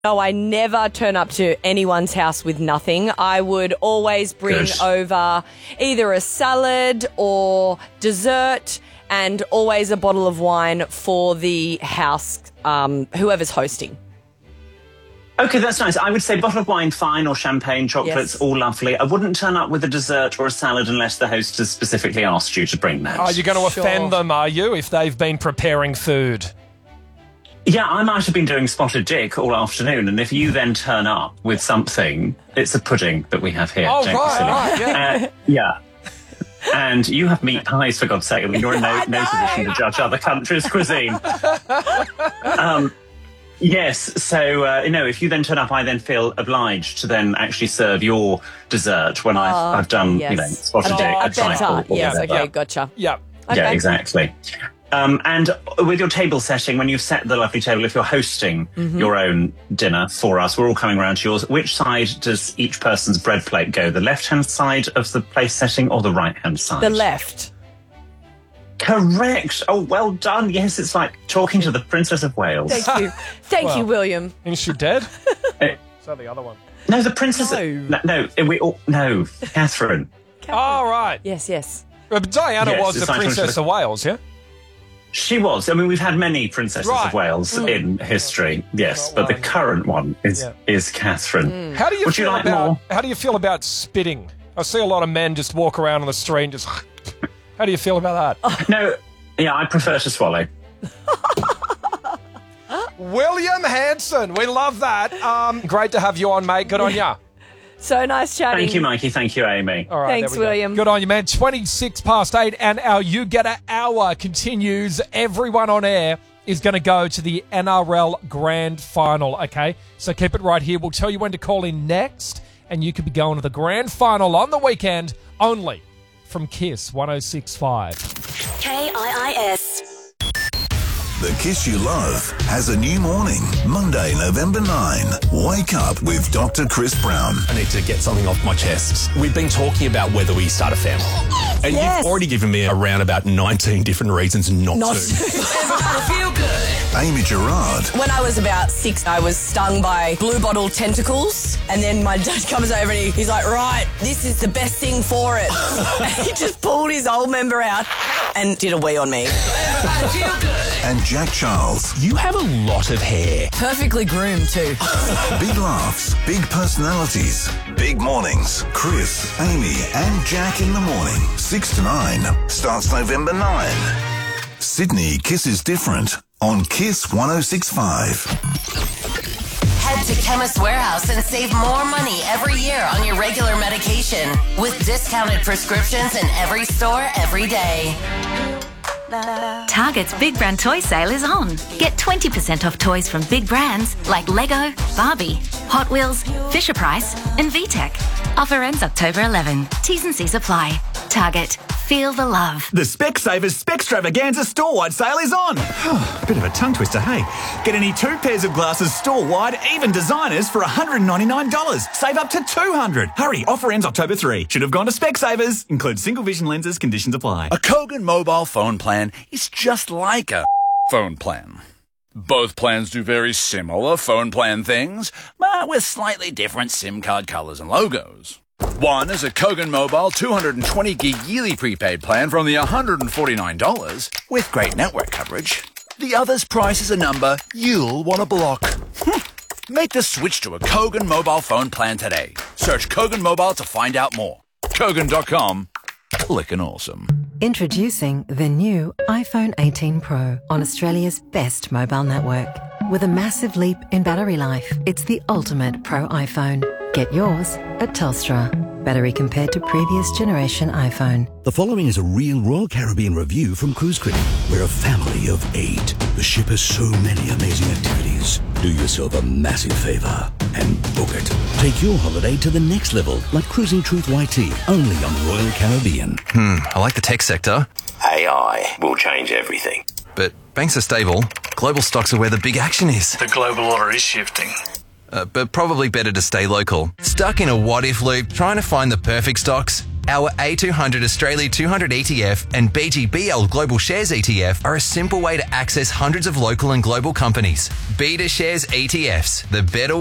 No, I never turn up to anyone's house with nothing. I would always bring over either a salad or dessert and always a bottle of wine for the house, whoever's hosting. Okay, that's nice. I would say bottle of wine, fine, or champagne, chocolates, all lovely. I wouldn't turn up with a dessert or a salad unless the host has specifically asked you to bring that. Are you going to offend them, are you, if they've been preparing food? Yeah, I might have been doing spotted dick all afternoon, and if you then turn up with something, it's a pudding that we have here. Oh, Don't be silly. right, yeah. Yeah. And you have meat pies, for God's sake. I mean, you're in no position to judge other countries' cuisine. Yes, so, if you then turn up, I then feel obliged to then actually serve your dessert when I've done, spotted dick, a trifle. Yes, whatever. okay, gotcha. Yeah. Okay. Yeah, exactly. And with your table setting, when you've set the lovely table, if you're hosting your own dinner for us, we're all coming around to yours. Which side does each person's bread plate go? The left-hand side of the place setting or the right-hand side? The left. Correct. Oh, well done. Yes, it's like talking to the Princess of Wales. Thank you. Thank you, William. Is she dead? Is that the other one? No, the Princess... No, Catherine. Oh, right. Yes. But Diana was it's the like Princess of Wales, yeah? She was. I mean, we've had many Princesses of Wales in history, yes, but the current one is Catherine. How do you Would you like more? How do you feel about spitting? I see a lot of men just walk around on the street and just... How do you feel about that? No, I prefer to swallow. William Hanson, we love that. Great to have you on, mate. Good on ya. So nice chatting. Thank you, Mikey. Thank you, Amy. All right, Thanks, William. Good on you, man. 8:26, and our You Get An Hour continues. Everyone on air is going to go to the NRL Grand Final, okay? So keep it right here. We'll tell you when to call in next, and you could be going to the Grand Final on the weekend only from KISS 106.5. KIIS. The Kiss You Love has a new morning. Monday, November 9. Wake up with Dr. Chris Brown. I need to get something off my chest. We've been talking about whether we start a family. And you've already given me around about 19 different reasons not to. Feel good. Amy Gerard. When I was about 6, I was stung by blue bottle tentacles. And then my dad comes over and he's like, right, this is the best thing for it. And he just pulled his old member out and did a wee on me. Feel good. And Jack Charles. You have a lot of hair. Perfectly groomed too. Big laughs, big personalities, big mornings. Chris, Amy and Jack in the morning. 6 to 9. Starts November 9. Sydney Kiss is different on KISS 106.5. Head to Chemist Warehouse and save more money every year on your regular medication with discounted prescriptions in every store every day. Target's Big Brand Toy Sale is on. Get 20% off toys from big brands like Lego, Barbie, Hot Wheels, Fisher-Price and VTech. Offer ends October 11. T's and C's apply. Target. Feel the love. The Specsavers Specstravaganza store-wide sale is on. Bit of a tongue twister, hey? Get any 2 pairs of glasses store-wide, even designers, for $199. Save up to $200. Hurry, offer ends October 3. Should have gone to Specsavers. Includes single vision lenses, conditions apply. A Kogan mobile phone plan is just like a phone plan. Both plans do very similar phone plan things, but with slightly different SIM card colors and logos. One is a Kogan Mobile 220 gig yearly prepaid plan for only $149 with great network coverage. The other's price is a number you'll want to block. Make the switch to a Kogan mobile phone plan today. Search Kogan Mobile to find out more. Kogan.com. Clickin' awesome. Introducing the new iPhone 18 Pro on Australia's best mobile network. With a massive leap in battery life, it's the ultimate Pro iPhone. Get yours at Telstra. Battery compared to previous generation iPhone. The following is a real Royal Caribbean review from Cruise Critic. We're a family of 8. The ship has so many amazing activities. Do yourself a massive favour and book it. Take your holiday to the next level, like Cruising Truth YT, only on Royal Caribbean. I like the tech sector. AI will change everything. But banks are stable. Global stocks are where the big action is. The global order is shifting. But probably better to stay local. Stuck in a what-if loop trying to find the perfect stocks? Our A200 Australia 200 ETF and BGBL Global Shares ETF are a simple way to access hundreds of local and global companies. Beta Shares ETFs, the better